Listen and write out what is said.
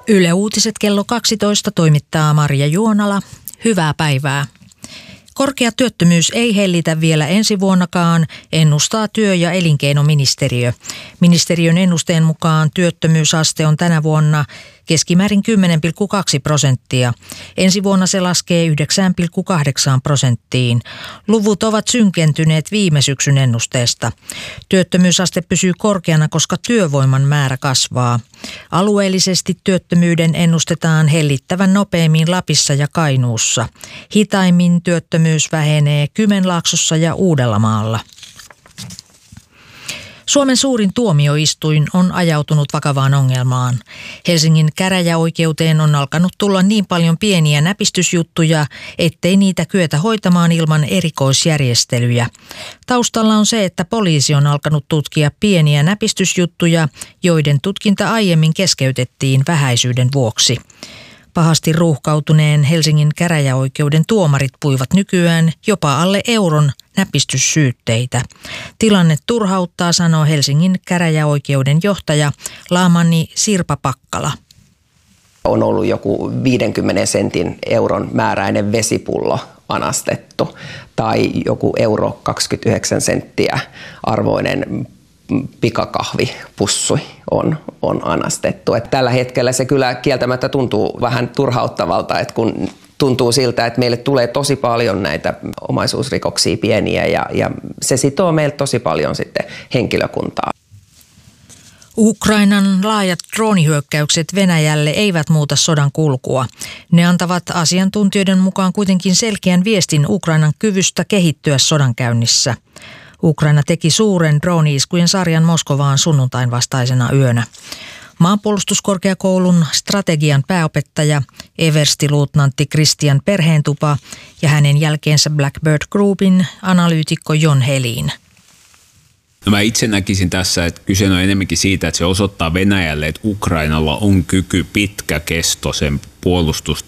Yle Uutiset kello 12 toimittaa Marja Juonala. Hyvää päivää. Korkea työttömyys ei hellitä vielä ensi vuonnakaan, ennustaa työ- ja elinkeinoministeriö. Ministeriön ennusteen mukaan työttömyysaste on tänä vuonna keskimäärin 10,2%. Ensi vuonna se laskee 9,8%. Luvut ovat synkentyneet viime syksyn ennusteesta. Työttömyysaste pysyy korkeana, koska työvoiman määrä kasvaa. Alueellisesti työttömyyden ennustetaan hellittävän nopeammin Lapissa ja Kainuussa. Hitaimmin työttömyys vähenee Kymenlaaksossa ja Uudellamaalla. Suomen suurin tuomioistuin on ajautunut vakavaan ongelmaan. Helsingin käräjäoikeuteen on alkanut tulla niin paljon pieniä näpistysjuttuja, ettei niitä kyetä hoitamaan ilman erikoisjärjestelyjä. Taustalla on se, että poliisi on alkanut tutkia pieniä näpistysjuttuja, joiden tutkinta aiemmin keskeytettiin vähäisyyden vuoksi. Pahasti ruuhkautuneen Helsingin käräjäoikeuden tuomarit puivat nykyään jopa alle euron näpistyssyytteitä. Tilanne turhauttaa, sanoo Helsingin käräjäoikeuden johtaja Laamanni Sirpa Pakkala. On ollut joku 50 sentin euron määräinen vesipullo anastettu tai joku euro 29 senttiä arvoinen pikakahvipussui on anastettu. Et tällä hetkellä se kyllä kieltämättä tuntuu vähän turhauttavalta, että kun tuntuu siltä, että meille tulee tosi paljon näitä omaisuusrikoksia pieniä ja se sitoo meille tosi paljon sitten henkilökuntaa. Ukrainan laajat droonihyökkäykset Venäjälle eivät muuta sodan kulkua. Ne antavat asiantuntijoiden mukaan kuitenkin selkeän viestin Ukrainan kyvystä kehittyä sodankäynnissä. Ukraina teki suuren drooni-iskujen sarjan Moskovaan sunnuntain vastaisena yönä. Maanpuolustuskorkeakoulun strategian pääopettaja everstiluutnantti Christian Perheentupa ja hänen jälkeensä Blackbird Groupin analyytikko Jon Helin. No mä itse näkisin tässä, että kyse on enemmänkin siitä, että se osoittaa Venäjälle, että Ukrainalla on kyky pitkäkestoisen puolustusta